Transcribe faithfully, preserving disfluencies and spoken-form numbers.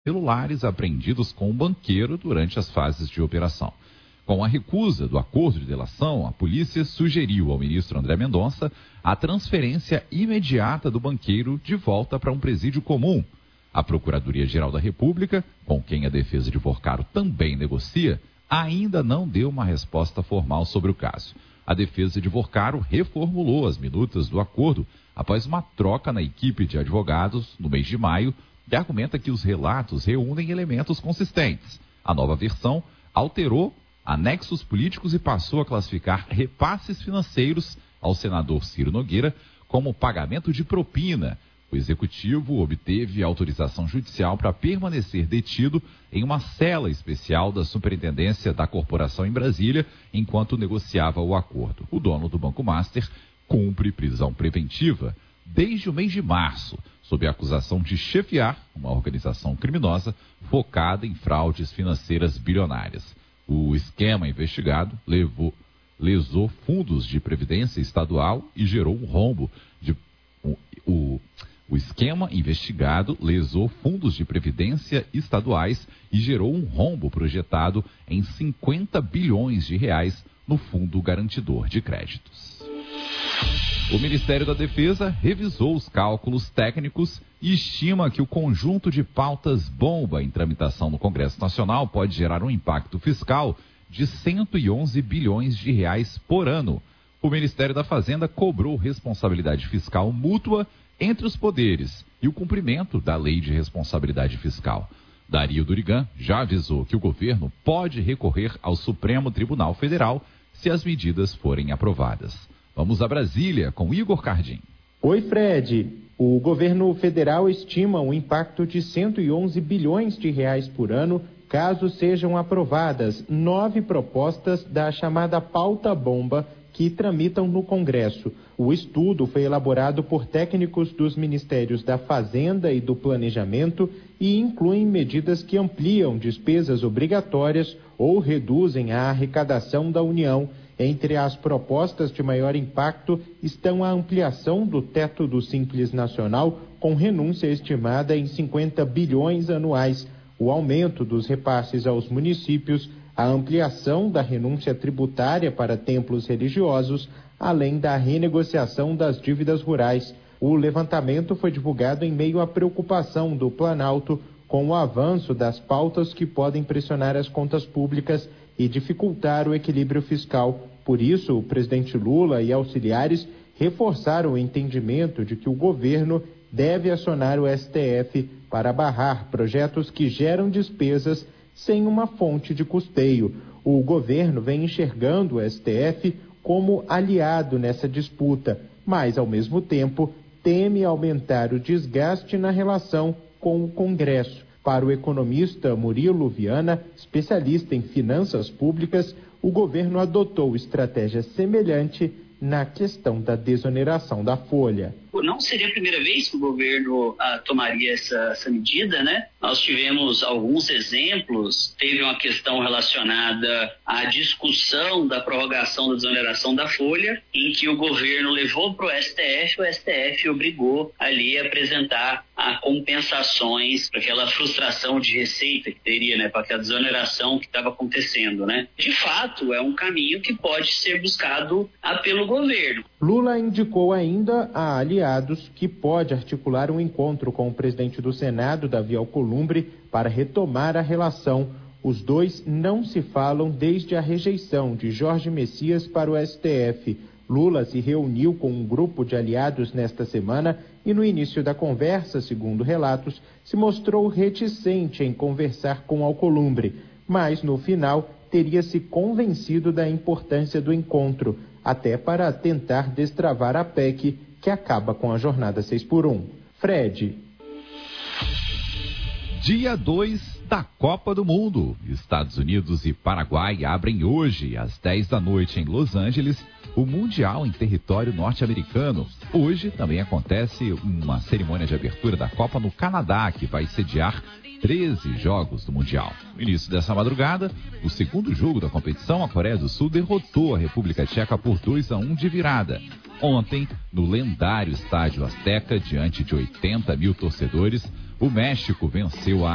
celulares apreendidos com o banqueiro durante as fases de operação. Com a recusa do acordo de delação, a polícia sugeriu ao ministro André Mendonça a transferência imediata do banqueiro de volta para um presídio comum. A Procuradoria-Geral da República, com quem a defesa de Porcaro também negocia, ainda não deu uma resposta formal sobre o caso. A defesa de Porcaro reformulou as minutas do acordo após uma troca na equipe de advogados no mês de maio, que argumenta que os relatos reúnem elementos consistentes. A nova versão alterou anexos políticos e passou a classificar repasses financeiros ao senador Ciro Nogueira como pagamento de propina. O executivo obteve autorização judicial para permanecer detido em uma cela especial da Superintendência da Corporação em Brasília, enquanto negociava o acordo. O dono do Banco Master cumpre prisão preventiva desde o mês de março, sob a acusação de chefiar uma organização criminosa focada em fraudes financeiras bilionárias. O esquema investigado levou, lesou fundos de previdência estadual e gerou um rombo de... O, o, o esquema investigado lesou fundos de previdência estaduais e gerou um rombo projetado em cinquenta bilhões de reais no Fundo Garantidor de Créditos. O Ministério da Defesa revisou os cálculos técnicos e estima que o conjunto de pautas bomba em tramitação no Congresso Nacional pode gerar um impacto fiscal de cento e onze bilhões de reais por ano. O Ministério da Fazenda cobrou responsabilidade fiscal mútua entre os poderes e o cumprimento da Lei de Responsabilidade Fiscal. Dario Durigan já avisou que o governo pode recorrer ao Supremo Tribunal Federal se as medidas forem aprovadas. Vamos a Brasília com Igor Cardim. Oi, Fred. O governo federal estima um impacto de cento e onze bilhões de reais por ano caso sejam aprovadas nove propostas da chamada pauta bomba que tramitam no Congresso. O estudo foi elaborado por técnicos dos Ministérios da Fazenda e do Planejamento e incluem medidas que ampliam despesas obrigatórias ou reduzem a arrecadação da União. Entre as propostas de maior impacto estão a ampliação do teto do Simples Nacional, com renúncia estimada em cinquenta bilhões anuais, o aumento dos repasses aos municípios, a ampliação da renúncia tributária para templos religiosos, além da renegociação das dívidas rurais. O levantamento foi divulgado em meio à preocupação do Planalto com o avanço das pautas que podem pressionar as contas públicas e dificultar o equilíbrio fiscal. Por isso, o presidente Lula e auxiliares reforçaram o entendimento de que o governo deve acionar o S T F para barrar projetos que geram despesas sem uma fonte de custeio. O governo vem enxergando o S T F como aliado nessa disputa, mas, ao mesmo tempo, teme aumentar o desgaste na relação com o Congresso. Para o economista Murilo Viana, especialista em finanças públicas, o governo adotou estratégia semelhante na questão da desoneração da folha. Não seria a primeira vez que o governo ah, tomaria essa, essa medida, né? Nós tivemos alguns exemplos, teve uma questão relacionada à discussão da prorrogação da desoneração da folha, em que o governo levou para o S T F, o S T F obrigou ali a apresentar a compensações para aquela frustração de receita que teria, né? Para aquela desoneração que estava acontecendo, né? De fato, é um caminho que pode ser buscado ah, pelo governo. Lula indicou ainda a aliados que pode articular um encontro com o presidente do Senado, Davi Alcolumbre, para retomar a relação. Os dois não se falam desde a rejeição de Jorge Messias para o S T F. Lula se reuniu com um grupo de aliados nesta semana e no início da conversa, segundo relatos, se mostrou reticente em conversar com Alcolumbre, mas no final teria se convencido da importância do encontro, até para tentar destravar a P E C que acaba com a jornada seis por um. Fred. Dia dois da Copa do Mundo. Estados Unidos e Paraguai abrem hoje, às dez da noite, em Los Angeles, o Mundial em território norte-americano. Hoje também acontece uma cerimônia de abertura da Copa no Canadá, que vai sediar treze jogos do Mundial. No início dessa madrugada, o segundo jogo da competição, a Coreia do Sul derrotou a República Tcheca por dois a um de virada. Ontem, no lendário Estádio Azteca, diante de oitenta mil torcedores, o México venceu a